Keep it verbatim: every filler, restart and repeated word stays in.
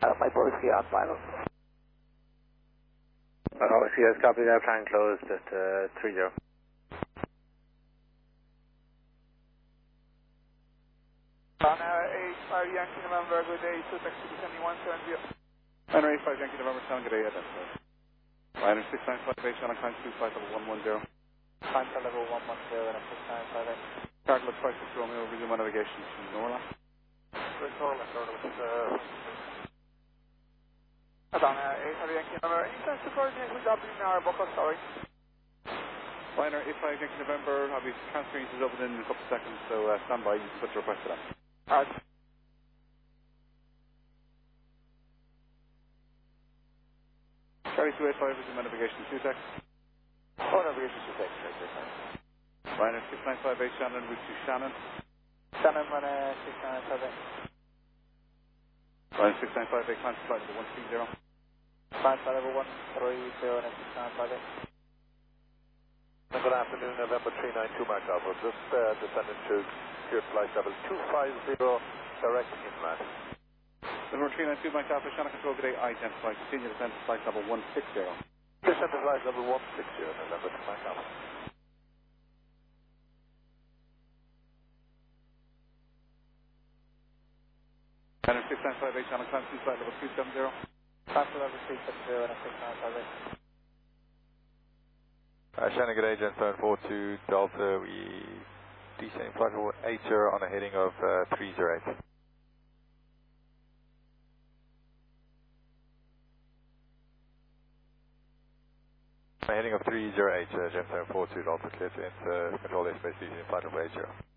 Uh, my policy on final. Oh, she has copied that plan closed at uh, three zero. On uh, eight five Yankee November, good day, two taxi descending one seven zero. Liner eight five Yankee November seven, good day, identified. Liner six nine five base, on climb two five level one one zero. Climb to level one one zero and six nine five eight. Cardinal five six Romeo, resume my navigation to Norla. Good Norla, Norla, uh... Adana, eight five Yankee November, any chance to coordinate with W in our Boko, sorry? Liner eight five Yankee November, I'll be transferring to Dublin in a couple of seconds, so uh, stand by, you can put the request to that. Alright. Charlie two eight five, resume my navigation to Tutex. Oh, navigation to Tutex, right, right, right. Liner six nine five eight Shannon, route to Shannon. Shannon, one six nine five eight. Liner six nine five eight, climb to flight level one three zero. Climb to level one three zero and six nine five eight. Good afternoon, November three nine two Mark Alpha. Just uh, descending to cleared flight level two five zero, direct inland. November three nine two Mike Alpha, Shannon Control, good day, identified. Continue descent to flight level one six zero. Descend to flight level one six zero, November to Mark Alpha. Liner six nine five eight, Shannon climb to flight level two seven zero. Climb to level two seven zero and six nine five eight. Uh, Shannon, good day, Jet seven four two Delta, we descending flight level eight zero on a heading of uh, three zero eight. On a heading of three zero eight, uh, Jet seven four two Delta, clear to enter control airspace using flight level eight zero.